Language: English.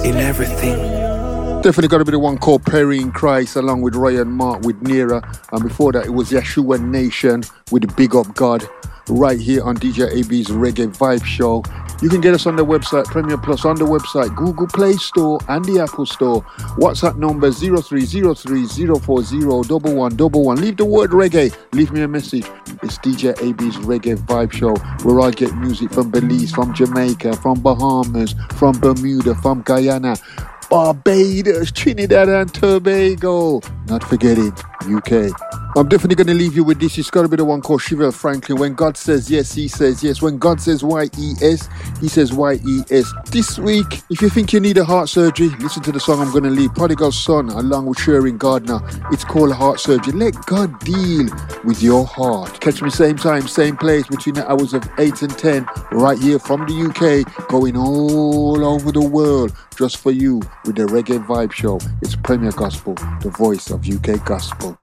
in everything. Definitely got to be the one called Perry in Christ, along with Ryan Mark with Nera. And before that, it was Yeshua Nation with the Big Up God, right here on DJ AB's Reggae Vibe Show. You can get us on the website, Premier Plus, on the website, Google Play Store and the Apple Store. WhatsApp number 0303-040-1111. Leave the word reggae. Leave me a message. It's DJ AB's Reggae Vibe Show, where I get music from Belize, from Jamaica, from Bahamas, from Bermuda, from Guyana, Barbados, Trinidad and Tobago. Not forgetting UK. I'm definitely going to leave you with this. It's got to be the one called Chevelle Franklin. When God says yes, he says yes. When God says Y-E-S, he says Y-E-S. This week, if you think you need a heart surgery, listen to the song I'm going to leave. Prodigal Son, along with Sherin Gardner. It's called Heart Surgery. Let God deal with your heart. Catch me same time, same place, between the hours of 8 and 10, right here from the UK, going all over the world, just for you, with the Reggae Vibe Show. It's Premier Gospel, the voice of UK Gospel.